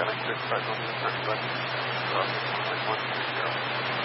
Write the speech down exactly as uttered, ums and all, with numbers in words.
got a good sight on the front, but uh, like one week ago.